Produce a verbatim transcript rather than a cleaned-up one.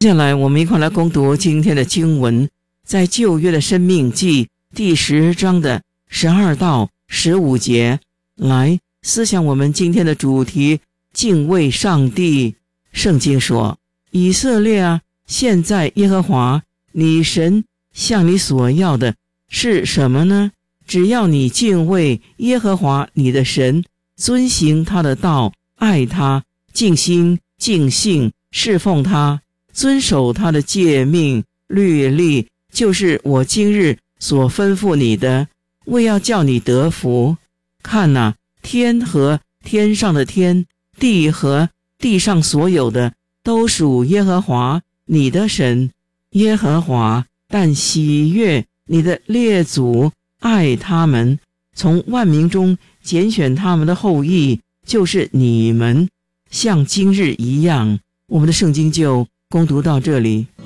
接下来我们一块来攻读今天的经文，在旧约的申命记第十章的十二到十五节，来思想我们今天的主题，敬畏上帝。圣经说，以色列啊，现在耶和华你神向你所要的是什么呢？只要你敬畏耶和华你的神，遵行他的道，爱他，尽心尽性侍奉他，遵守他的诫命律例，就是我今日所吩咐你的，为要叫你得福。看哪，天和天上的天，地和地上所有的，都属耶和华你的神。耶和华但喜悦你的列祖，爱他们，从万民中拣选他们的后裔，就是你们，像今日一样。我们的圣经就攻读到这里。